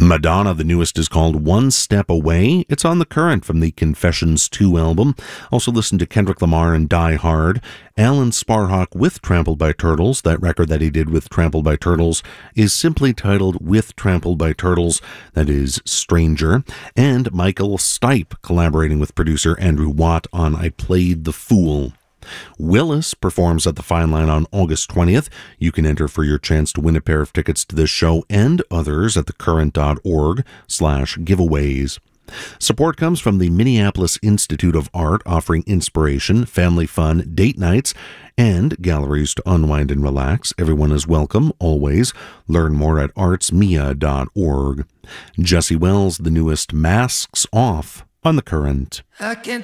Madonna, the newest, is called One Step Away. It's on The Current from the Confessions 2 album. Also listen to Kendrick Lamar and Die Hard. Alan Sparhawk with Trampled by Turtles. That record that he did with Trampled by Turtles is simply titled With Trampled by Turtles. That is Stranger. And Michael Stipe collaborating with producer Andrew Watt on I Played the Fool. Willis performs at the Fine Line on August 20th. You can enter for your chance to win a pair of tickets to this show and others at thecurrent.org/giveaways. Support comes from the Minneapolis Institute of Art, offering inspiration, family fun, date nights, and galleries to unwind and relax. Everyone is welcome, always. Learn more at artsmia.org. Jesse Wells, the newest, Masks Off on The Current.